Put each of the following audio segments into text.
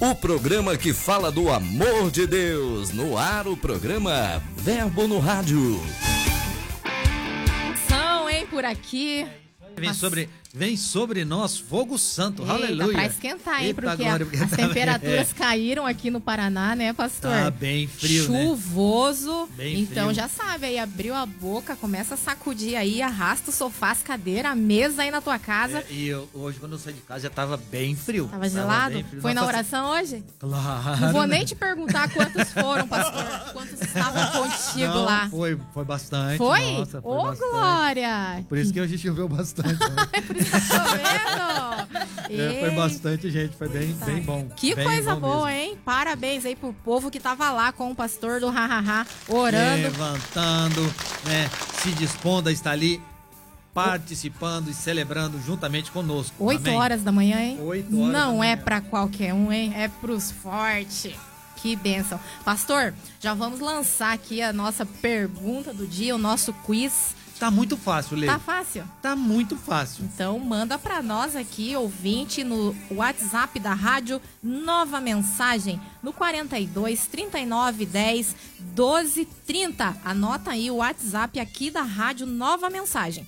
O programa que fala do amor de Deus. No ar, o programa Verbo no Rádio. São, hein, por aqui. Vem sobre nós fogo santo, Eita, aleluia. pra esquentar, hein, Eita, porque glória, as temperaturas caíram aqui no Paraná, né, pastor? Tá bem frio, chuvoso, né? Bem então frio. já sabe, aí abriu a boca, começa a sacudir aí, arrasta o sofá, as cadeiras, a mesa aí na tua casa. Hoje, quando eu saí de casa, já tava bem frio. Tava gelado? Bem frio. Foi na oração hoje? Claro. Não vou nem te perguntar quantos foram, pastor, quantos estavam contigo Não, lá. Foi bastante. Foi? Nossa, foi Ô, bastante. Glória! Por isso que hoje choveu bastante. Né? É por isso que eu tô vendo. Foi bastante gente, foi bem bom. Que bem coisa bom boa, mesmo. hein? Parabéns aí pro povo que tava lá com o pastor do Hahaha, orando. Levantando, né? Se dispondo a estar ali, participando e celebrando juntamente conosco. 8 Amém? horas da manhã, hein? 8 horas Não da é manhã. pra qualquer um, hein? É pros fortes. Que bênção. Pastor, já vamos lançar aqui a nossa pergunta do dia, o nosso quiz. Tá muito fácil, Lê. Tá fácil? Tá muito fácil. Então manda pra nós aqui, ouvinte, no WhatsApp da rádio, nova mensagem no 42 39 10 12 30. Anota aí o WhatsApp aqui da rádio, nova mensagem.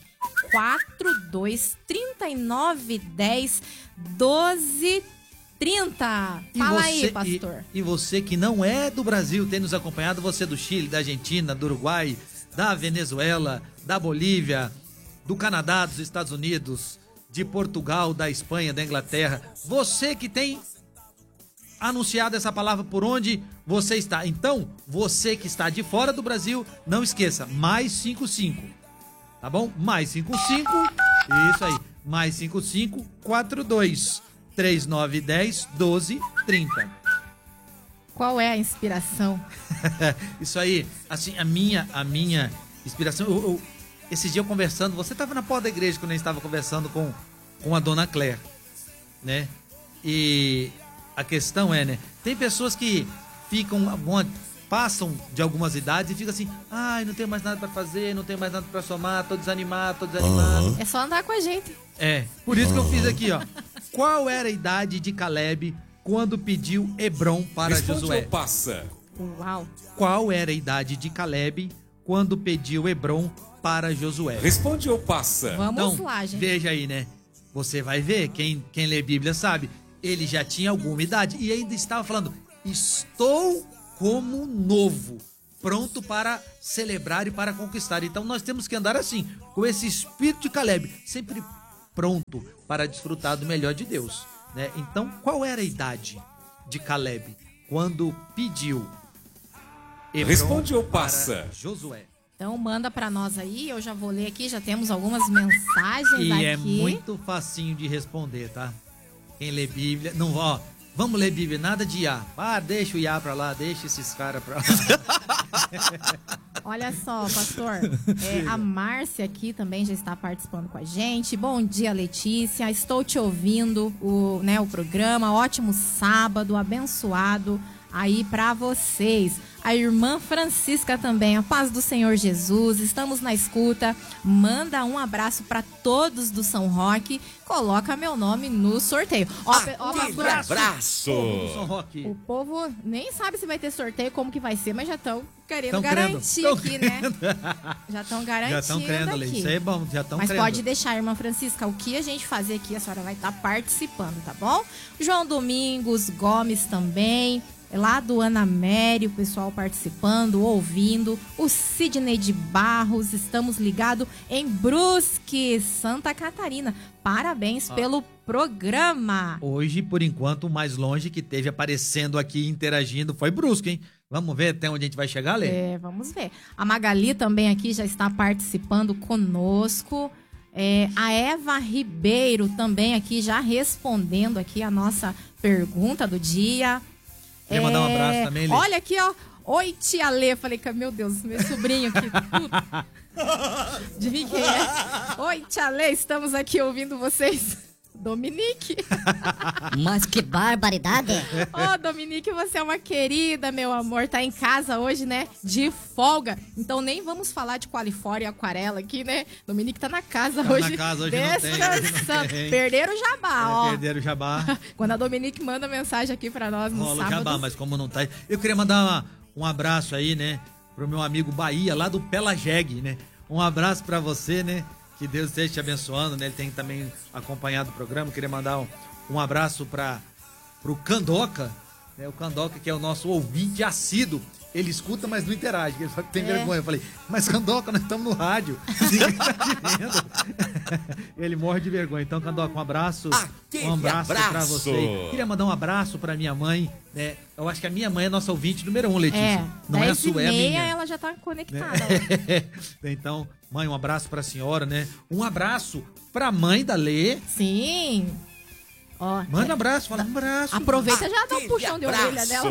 42 39 10 12 30. Fala aí, pastor. E você que não é do Brasil, tem nos acompanhado, você do Chile, da Argentina, do Uruguai, da Venezuela, da Bolívia, do Canadá, dos Estados Unidos, de Portugal, da Espanha, da Inglaterra. Você que tem anunciado essa palavra por onde você está. Então, você que está de fora do Brasil, não esqueça, mais 55. Tá bom? Mais 55. Isso aí. Mais 55 42 3910 1230. Qual é a inspiração? Isso aí, assim, a minha inspiração, esse dia eu conversando, você estava na porta da igreja quando eu estava conversando com a dona Claire, né? E a questão é, né? Tem pessoas que passam de algumas idades e ficam assim, ai, não tenho mais nada para fazer, não tenho mais nada para somar, tô desanimado. É só andar com a gente. É, por isso que eu fiz aqui, ó. Qual era a idade de Caleb quando pediu Hebron para Responde Josué? ou passa? Uau. Qual era a idade de Caleb quando pediu Hebron para Josué? Responde ou passa? Vamos lá, gente. Veja aí, né? Você vai ver, quem lê Bíblia sabe, ele já tinha alguma idade e ainda estava falando, estou como novo, pronto para celebrar e para conquistar. Então nós temos que andar assim, com esse espírito de Caleb, sempre pronto para desfrutar do melhor de Deus, né? Então, qual era a idade de Caleb quando pediu Hebron Responde ou passa? para Josué? Então manda pra nós aí, eu já vou ler aqui, já temos algumas mensagens E aqui. é muito facinho de responder, tá? Quem lê Bíblia, não, ó, vamos ler Bíblia, nada de IA. Ah, deixa o IA pra lá, deixa esses caras pra lá. Olha só, pastor, a Márcia aqui também já está participando com a gente. Bom dia, Letícia, estou te ouvindo, o programa, ótimo sábado, abençoado aí pra vocês. A irmã Francisca também, a paz do Senhor Jesus, estamos na escuta, manda um abraço pra todos do São Roque, coloca meu nome no sorteio. Aquele abraço! São Roque. O povo nem sabe se vai ter sorteio, como que vai ser, mas já estão querendo Tão garantir crendo. aqui, né? Já estão garantindo Já estão crendo, Lê. aqui. Isso aí é bom, já estão Mas crendo. pode deixar, irmã Francisca, o que a gente fazer aqui, a senhora vai estar participando, tá bom? João Domingos Gomes também, lá do Ana Mary, o pessoal participando, ouvindo. O Sidney de Barros, estamos ligados em Brusque, Santa Catarina. Parabéns pelo programa. Hoje, por enquanto, o mais longe que teve aparecendo aqui, interagindo, foi Brusque, hein? Vamos ver até onde a gente vai chegar, Lê? Vamos ver. A Magali também aqui já está participando conosco. A Eva Ribeiro também aqui já respondendo aqui a nossa pergunta do dia. Quer mandar um abraço também, Lê? Olha aqui, ó. Oi, tia Lê. Falei que, meu Deus, meu sobrinho aqui. De mim quem é? Oi, tia Lê, estamos aqui ouvindo vocês Dominique. Mas que barbaridade. Ô, Dominique, você é uma querida, meu amor. Tá em casa hoje, né? De folga. Então nem vamos falar de Qualifora e Aquarela aqui, né? Dominique tá na casa hoje. Na casa hoje não descansando. tem. Perderam o jabá, ó. Perderam o jabá. Quando a Dominique manda mensagem aqui pra nós no Rola o sábado. jabá, mas como não tá aí. Eu queria mandar um abraço aí, né? Pro meu amigo Bahia, lá do Pelageg, né? Um abraço pra você, né? Que Deus esteja te abençoando, né? Ele tem também acompanhado o programa. Queria mandar um abraço pro Candoca, né? O Candoca, que é o nosso ouvinte assíduo. Ele escuta, mas não interage. Ele só tem vergonha. Eu falei, mas Candoca, nós estamos no rádio. Ninguém tá te vendo. Ele morre de vergonha. Então, Candoca, um abraço. Um abraço pra você. Queria mandar um abraço pra minha mãe, né? Eu acho que a minha mãe é nossa ouvinte número 1, Letícia. Não é a sua, é a minha. Ela já tá conectada. Então, mãe, um abraço pra senhora, né? Um abraço pra mãe da Lê. Sim. Ó, Manda um abraço, fala um abraço. aproveita e já dá um puxão de orelha dela.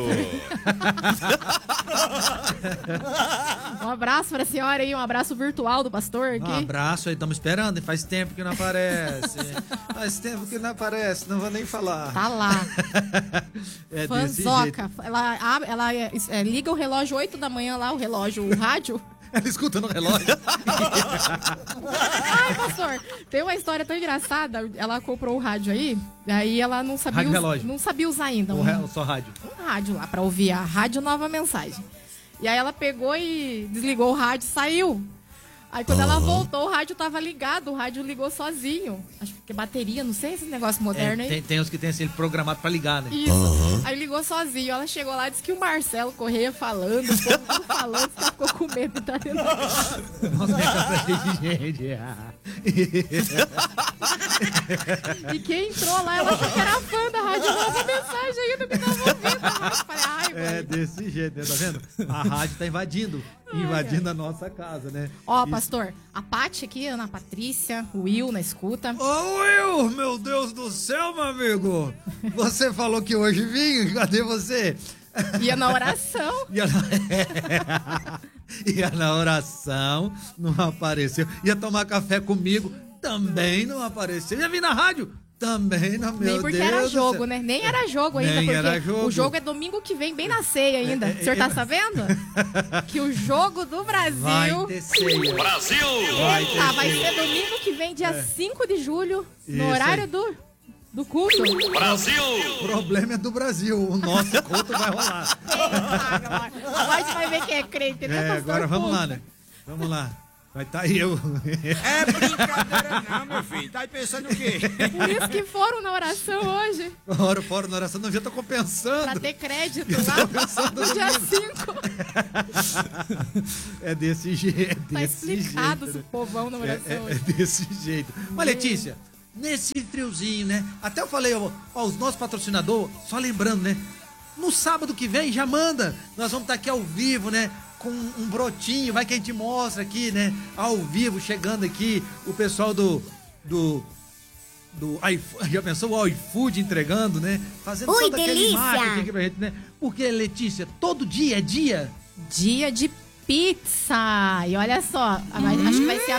Um abraço pra senhora aí, um abraço virtual do pastor aqui. Um abraço aí, estamos esperando, faz tempo que não aparece. Faz tempo que não aparece, não vou nem falar. Tá lá. É desse jeito. Fanzoca. Ela liga o relógio 8 da manhã lá, o rádio. Ela escuta no relógio. Ai, pastor, tem uma história tão engraçada. Ela comprou o rádio aí ela não sabia, não sabia usar ainda. Só rádio. Um rádio lá pra ouvir a Rádio Nova Mensagem. E aí ela pegou e desligou o rádio e saiu. Aí quando ela voltou, o rádio tava ligado, o rádio ligou sozinho. Acho que é bateria, não sei esse negócio moderno aí. Tem uns que tem assim programado pra ligar, né? Isso. Aí ligou sozinho. Ela chegou lá e disse que o Marcelo Correia falando, o povo tudo falando, que ela ficou com medo de estar dentro. Nossa, gente. E quem entrou lá, ela achou que era fã da Rádio Nova Mensagem ainda que tava ouvindo a rádio. Falei, ai, mãe. É desse jeito, né? Tá vendo? A rádio tá invadindo a nossa casa, né? Ó, pastor, a Paty aqui, Ana Patrícia, o Will na escuta. Ô, Will, meu Deus do céu, meu amigo. Você falou que hoje vinha, cadê você? Ia na oração. Ia na oração, não apareceu. Ia tomar café comigo, também não apareceu. Ia vir na rádio, também não, meu Deus. Nem porque era jogo, né? Nem era jogo ainda, Nem porque era jogo. o jogo é domingo que vem, bem na ceia ainda. O senhor tá sabendo? Que o jogo do Brasil... Vai ter ceia. Brasil! Vai ser domingo que vem, dia 5 de julho, no Isso horário aí. do culto. Brasil! O problema é do Brasil, o nosso culto vai rolar. Agora a gente vai ver quem é crente, né, pastor? Agora vamos lá, né? Vamos lá. Vai estar eu. É brincadeira não, meu filho. Tá aí pensando o quê? Por isso que foram na oração hoje, Ora, fora na oração, não já tô pra compensando. ter crédito lá no dia 5. É desse jeito. Tá desse explicado jeito, o povão na oração É hoje. desse jeito. Mas, Letícia, nesse friozinho, né? Até eu falei, ó, os nossos patrocinadores, só lembrando, né? No sábado que vem, já manda. Nós vamos estar aqui ao vivo, né? Com um brotinho, vai que a gente mostra aqui, né? Ao vivo, chegando aqui, o pessoal do iFood, já pensou o iFood entregando, né? Fazendo Ui, toda aquela delícia! imagem aqui pra gente, né? Porque, Letícia, todo dia é dia. Dia de pizza. E olha só, acho que vai ser a